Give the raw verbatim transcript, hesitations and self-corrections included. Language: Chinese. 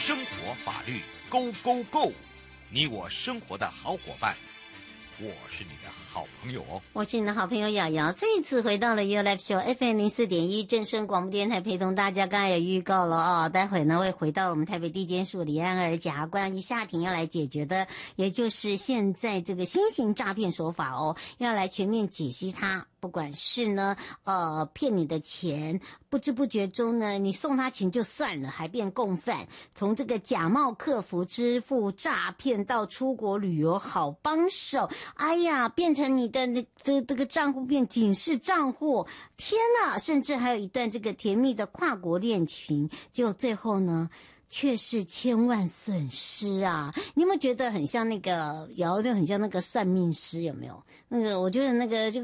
生活法律 Go Go Go， 你我生活的好伙伴，我是你的好朋友哦。 我是你的好朋友瑶瑶，这一次回到了 You Live Show F M 零四点一正声广播电台，陪同大家。刚才也预告了哦，待会呢会回到我们台北地检署李安儿检察官于夏庭要来解决的，也就是现在这个新型诈骗手法哦，要来全面解析它。不管是呢，呃，骗你的钱，不知不觉中呢，你送他钱就算了，还变共犯。从这个假冒客服支付诈骗到出国旅游好帮手，哎呀，变成你的那这这个账户变警示账户，天哪！甚至还有一段这个甜蜜的跨国恋情，就最后呢，却是千万损失啊！你有没有觉得很像那个，瑶就很像那个算命师，有没有？那个我觉得那个就。